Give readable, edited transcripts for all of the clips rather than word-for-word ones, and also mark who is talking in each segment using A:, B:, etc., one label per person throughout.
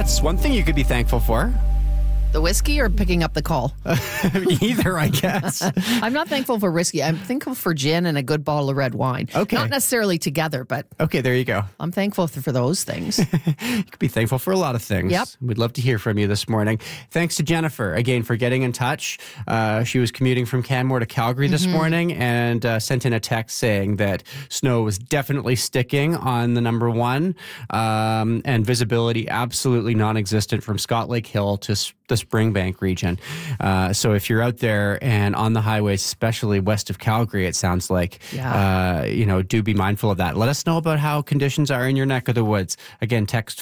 A: That's one thing you could be thankful for.
B: The whiskey or picking up the call?
A: Either, I guess.
B: I'm not thankful for whiskey. I'm thankful for gin and a good bottle of red wine.
A: Okay.
B: Not necessarily together, but
A: Okay, there you go.
B: I'm thankful for those things.
A: You could be thankful for a lot of things.
B: Yep.
A: We'd love to hear from you this morning. Thanks to Jennifer, again, for getting in touch. She was commuting from Canmore to Calgary this morning and sent in a text saying that snow was definitely sticking on the number one and visibility absolutely non-existent from Scott Lake Hill to the Springbank region. So if you're out there and on the highways, especially west of Calgary, it sounds like, do be mindful of that. Let us know about how conditions are in your neck of the woods. Again, text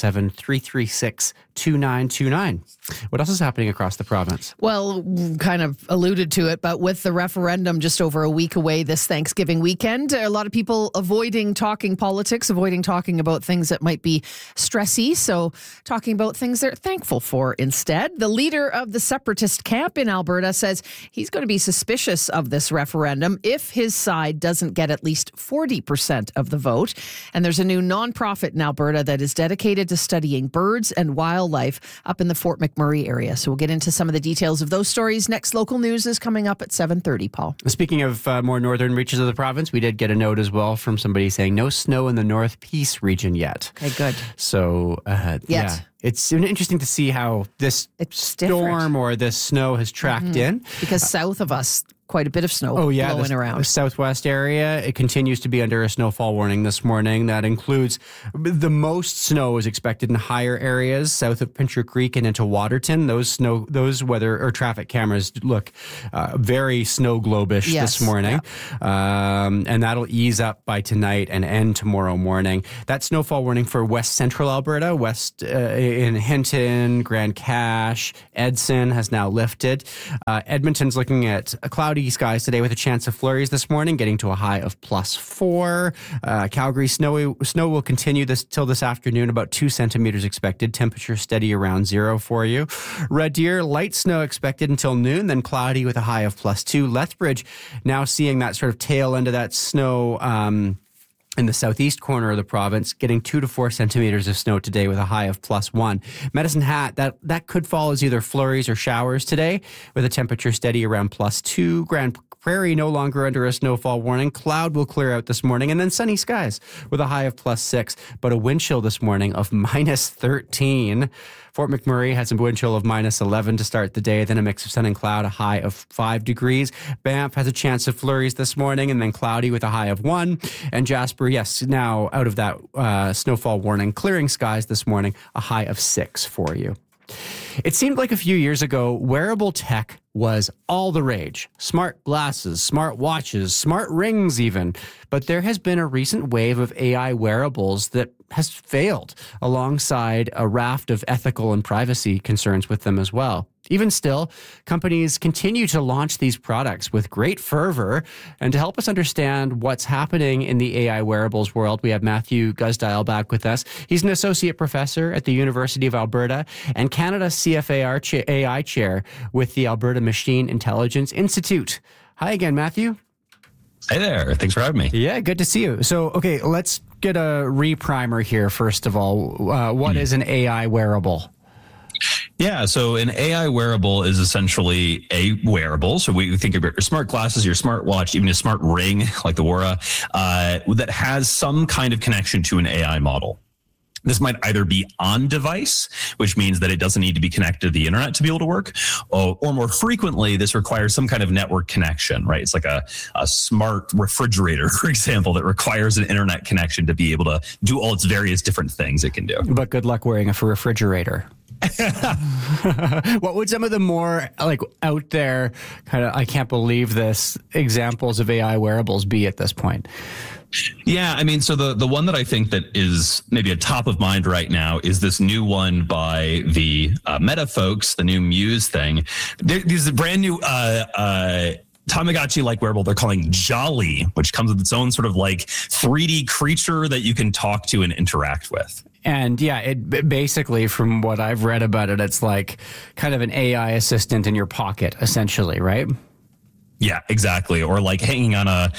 A: 587-336-2929. What else is happening across the province?
B: Well, kind of alluded to it, but with the referendum just over a week away this Thanksgiving weekend, a lot of people avoiding talking politics, avoiding talking about things that might be stressy. So talking about things they're thankful for instead. The leader of the separatist camp in Alberta says he's going to be suspicious of this referendum if his side doesn't get at least 40% of the vote. And there's a new nonprofit in Alberta that is dedicated to studying birds and wildlife up in the Fort McMurray area. So we'll get into some of the details of those stories. Next local news is coming up at 7:30, Paul.
A: Speaking of more northern reaches of the province, we did get a note as well from somebody saying no snow in the North Peace region yet.
B: Okay, good.
A: So, yeah. It's interesting to see how this storm or this snow has tracked in.
B: Because south of us, quite a bit of snow blowing around.
A: The southwest area, it continues to be under a snowfall warning this morning. That includes the most snow is expected in higher areas south of Pincher Creek and into Waterton. Those weather or traffic cameras look very snow globish this morning. Yeah. And that'll ease up by tonight and end tomorrow morning. That snowfall warning for west central Alberta, west in Hinton, Grand Cache, Edson has now lifted. Edmonton's looking at a cloudy skies today with a chance of flurries this morning, getting to a high of +4. Calgary snow will continue till this afternoon, about 2 centimeters expected. Temperature steady around 0 for you. Red Deer, light snow expected until noon, then cloudy with a high of +2. Lethbridge now seeing that sort of tail end of that snow in the southeast corner of the province, getting 2 to 4 centimeters of snow today with a high of +1. Medicine Hat, that could fall as either flurries or showers today with a temperature steady around +2. Grand Prairie no longer under a snowfall warning. Cloud will clear out this morning, and then sunny skies with a high of +6, but a wind chill this morning of -13. Fort McMurray had some wind chill of -11 to start the day, then a mix of sun and cloud, a high of 5 degrees. Banff has a chance of flurries this morning, and then cloudy with a high of 1. And Jasper, yes, now out of that snowfall warning, clearing skies this morning, a high of 6 for you. It seemed like a few years ago, wearable tech was all the rage. Smart glasses, smart watches, smart rings even. But there has been a recent wave of AI wearables that has failed, alongside a raft of ethical and privacy concerns with them as well. Even still, companies continue to launch these products with great fervor. And to help us understand what's happening in the AI wearables world, we have Matthew Guzdial back with us. He's an associate professor at the University of Alberta and Canada's CFAR AI chair with the Alberta Machine Intelligence Institute. Hi again, Matthew.
C: Hey there. Thanks for having me.
A: Yeah, good to see you. So, okay, let's get a reprimer here, first of all. What is an AI wearable?
C: Yeah, so an AI wearable is essentially a wearable. So we think about your smart glasses, your smart watch, even a smart ring like the Oura, that has some kind of connection to an AI model. This might either be on device, which means that it doesn't need to be connected to the internet to be able to work, or more frequently, this requires some kind of network connection, right? It's like a smart refrigerator, for example, that requires an internet connection to be able to do all its various different things it can do.
A: But good luck wearing a refrigerator. What would some of the more like out there kind of, I can't believe this, examples of AI wearables be at this point?
C: Yeah, I mean, so the one that I think that is maybe a top of mind right now is this new one by the Meta folks, the new Muse thing. There's a brand new Tamagotchi-like wearable they're calling Jolly, which comes with its own sort of like 3D creature that you can talk to and interact with.
A: And yeah, it basically, from what I've read about it, it's like kind of an AI assistant in your pocket, essentially, right?
C: Yeah, exactly. Or like hanging on a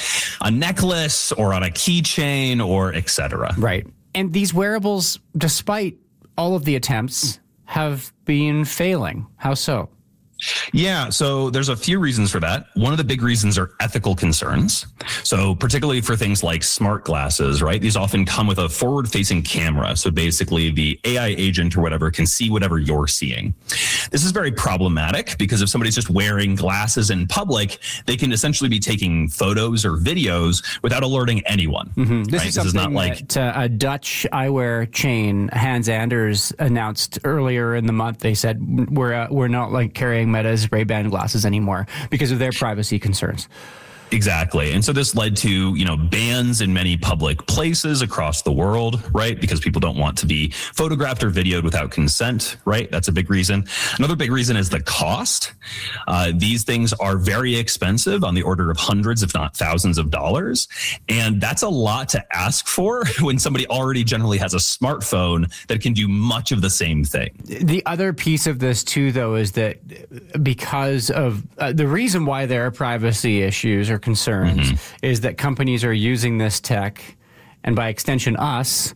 C: necklace or on a keychain or et cetera.
A: Right. And these wearables, despite all of the attempts have been failing. How so?
C: Yeah, so there's a few reasons for that. One of the big reasons are ethical concerns. So particularly for things like smart glasses, right? These often come with a forward-facing camera. So basically the AI agent or whatever can see whatever you're seeing. This is very problematic because if somebody's just wearing glasses in public, they can essentially be taking photos or videos without alerting anyone.
A: Mm-hmm. This
C: right?
A: is something
C: this is not like
A: that a Dutch eyewear chain, Hans Anders, announced earlier in the month. They said we're not like carrying Meta's Ray-Ban glasses anymore because of their privacy concerns.
C: Exactly. And so this led to, bans in many public places across the world, right? Because people don't want to be photographed or videoed without consent, right? That's a big reason. Another big reason is the cost. These things are very expensive, on the order of hundreds, if not thousands of dollars. And that's a lot to ask for when somebody already generally has a smartphone that can do much of the same thing.
A: The other piece of this too, though, is that because of the reason why there are privacy issues or concerns is that companies are using this tech, and by extension us,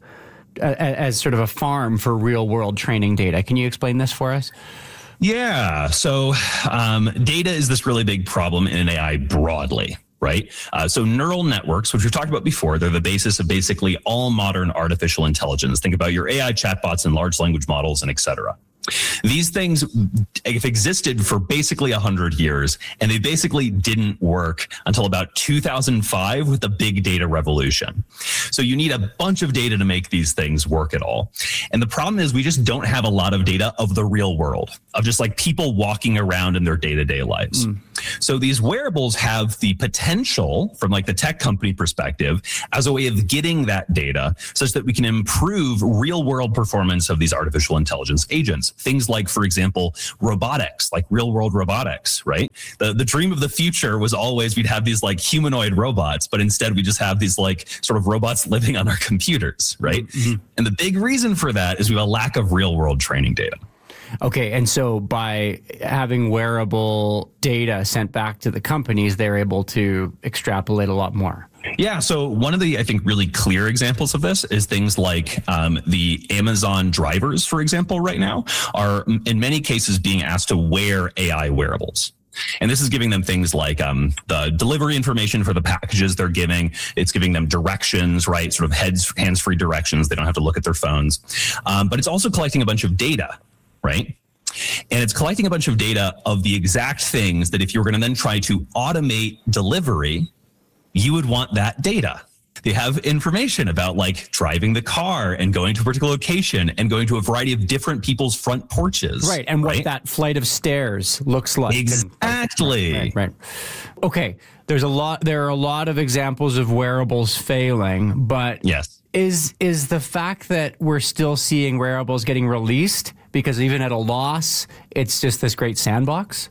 A: as sort of a farm for real world training data. Can you explain this for us?
C: Yeah. So data is this really big problem in AI broadly. Right. So neural networks, which we've talked about before, they're the basis of basically all modern artificial intelligence. Think about your AI chatbots and large language models and et cetera. These things have existed for basically 100 years, and they basically didn't work until about 2005 with the big data revolution. So you need a bunch of data to make these things work at all. And the problem is we just don't have a lot of data of the real world, of just like people walking around in their day-to-day lives. So these wearables have the potential, from like the tech company perspective, as a way of getting that data such that we can improve real world performance of these artificial intelligence agents. Things like, for example, robotics, like real world robotics, right? The dream of the future was always we'd have these like humanoid robots, but instead we just have these like sort of robots living on our computers, right? And the big reason for that is we have a lack of real world training data.
A: Okay, and so by having wearable data sent back to the companies, they're able to extrapolate a lot more.
C: Yeah. So one of the, I think, really clear examples of this is things like the Amazon drivers, for example, right now are in many cases being asked to wear AI wearables. And this is giving them things like the delivery information for the packages they're giving. It's giving them directions, right? Sort of hands-free directions. They don't have to look at their phones. But it's also collecting a bunch of data, right? And it's collecting a bunch of data of the exact things that if you were going to then try to automate delivery, you would want that data. They have information about like driving the car and going to a particular location and going to a variety of different people's front porches.
A: Right. And what that flight of stairs looks like.
C: Exactly.
A: Right. Okay. There are a lot of examples of wearables failing, but
C: yes.
A: Is the fact that we're still seeing wearables getting released because even at a loss, it's just this great sandbox?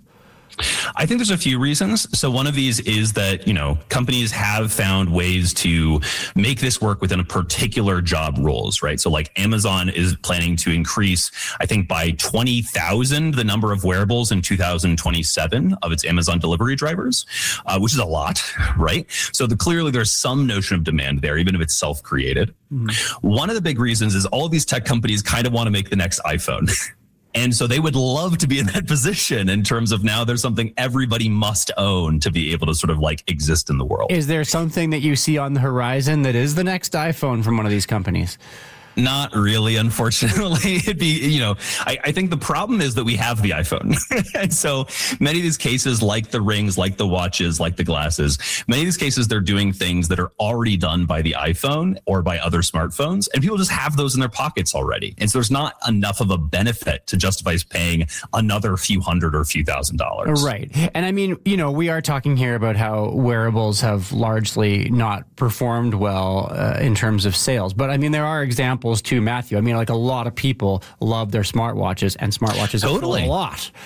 C: I think there's a few reasons. So one of these is that, companies have found ways to make this work within a particular job roles, right? So like Amazon is planning to increase, I think by 20,000, the number of wearables in 2027 of its Amazon delivery drivers, which is a lot, right? So clearly there's some notion of demand there, even if it's self-created. One of the big reasons is all of these tech companies kind of want to make the next iPhone. And so they would love to be in that position in terms of now there's something everybody must own to be able to sort of like exist in the world.
A: Is there something that you see on the horizon that is the next iPhone from one of these companies?
C: Not really, unfortunately. It'd be, I think the problem is that we have the iPhone. And so many of these cases, like the rings, like the watches, like the glasses, many of these cases, they're doing things that are already done by the iPhone or by other smartphones. And people just have those in their pockets already. And so there's not enough of a benefit to justify paying another few hundred or a few $1,000s.
A: Right. And I mean, we are talking here about how wearables have largely not performed well in terms of sales. But I mean, there are examples too, Matthew. I mean, like a lot of people love their smartwatches, and smartwatches are a lot.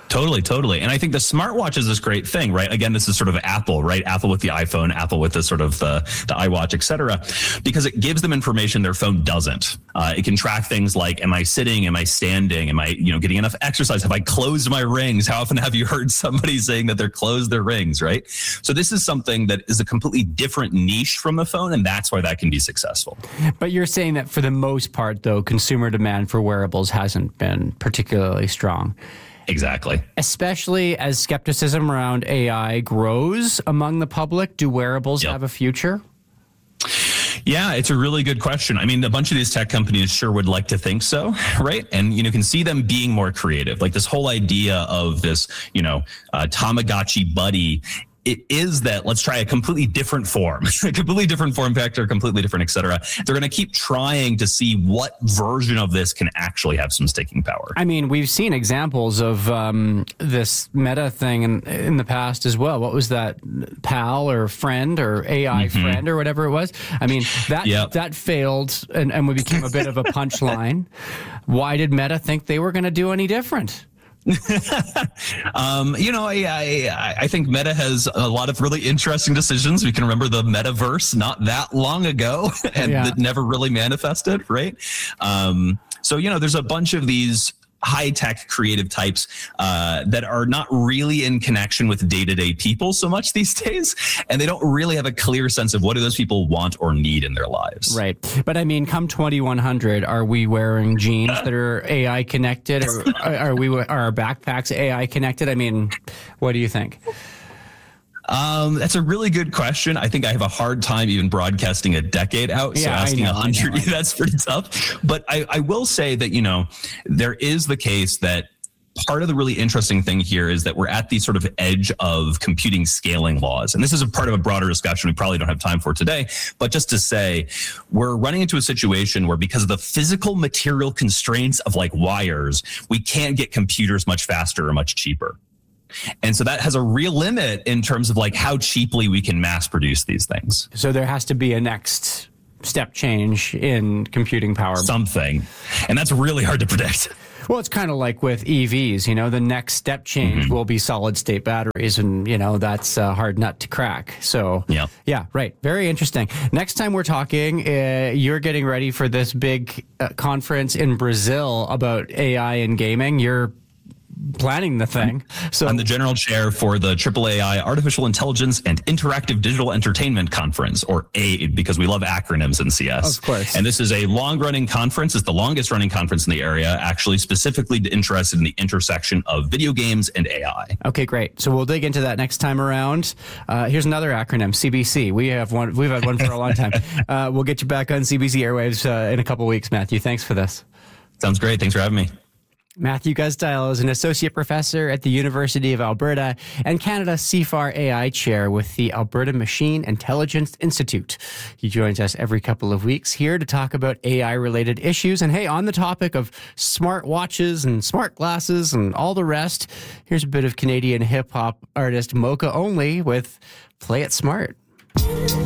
C: Totally. And I think the smartwatch is this great thing, right? Again, this is sort of Apple, right? Apple with the iPhone, Apple with the sort of the iWatch, et cetera, because it gives them information their phone doesn't. It can track things like, am I sitting? Am I standing? Am I, getting enough exercise? Have I closed my rings? How often have you heard somebody saying that they're closed their rings, right? So this is something that is a completely different niche from the phone, and that's why that can be successful.
A: But you're saying that for the most part, though, consumer demand for wearables hasn't been particularly strong.
C: Exactly.
A: Especially as skepticism around AI grows among the public, do wearables have a future?
C: Yeah, it's a really good question. I mean, a bunch of these tech companies sure would like to think so, right? And, you can see them being more creative. Like this whole idea of this, Tamagotchi buddy. It is that let's try a completely different form, a completely different form factor, completely different, et cetera. They're going to keep trying to see what version of this can actually have some sticking power.
A: I mean, we've seen examples of this Meta thing in the past as well. What was that, pal or friend or AI friend or whatever it was? I mean, that failed and we became a bit of a punchline. Why did Meta think they were going to do any different?
C: I think Meta has a lot of really interesting decisions. We can remember the metaverse not that long ago and that never really manifested, right? There's a bunch of these high-tech creative types that are not really in connection with day-to-day people so much these days, and they don't really have a clear sense of what do those people want or need in their lives.
A: Right. But I mean, come 2100, are we wearing jeans that are AI connected, or are our backpacks AI connected? I mean, what do you think?
C: That's a really good question. I think I have a hard time even broadcasting a decade out. So asking 100, that's pretty tough. But I will say that, there is the case that part of the really interesting thing here is that we're at the sort of edge of computing scaling laws. And this is a part of a broader discussion we probably don't have time for today. But just to say, we're running into a situation where because of the physical material constraints of like wires, we can't get computers much faster or much cheaper. And so that has a real limit in terms of like how cheaply we can mass produce these things.
A: So there has to be a next step change in computing power.
C: Something. And that's really hard to predict.
A: Well, it's kind of like with EVs, the next step change will be solid state batteries. And, that's a hard nut to crack. So, yeah, right. Very interesting. Next time we're talking, you're getting ready for this big conference in Brazil about AI and gaming. You're planning the thing. So
C: I'm the general chair for the AAAI Artificial Intelligence and Interactive Digital Entertainment Conference, or AID, because we love acronyms in CS.
A: Of course.
C: And this is a long-running conference. It's the longest-running conference in the area, actually specifically interested in the intersection of video games and AI.
A: Okay, great. So we'll dig into that next time around. Here's another acronym, CBC. We've had one for a long time. We'll get you back on CBC airwaves in a couple weeks, Matthew. Thanks for this.
C: Sounds great. Thanks for having me.
A: Matthew Gusdile is an associate professor at the University of Alberta and Canada's CFAR AI chair with the Alberta Machine Intelligence Institute. He joins us every couple of weeks here to talk about AI-related issues. And hey, on the topic of smart watches and smart glasses and all the rest, here's a bit of Canadian hip-hop artist Mocha Only with Play It Smart.